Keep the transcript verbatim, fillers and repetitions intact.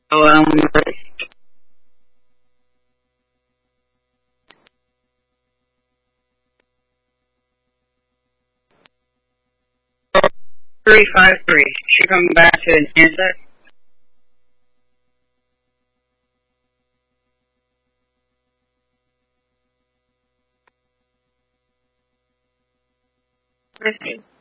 So, um, three five three. She coming back to answer. Okay.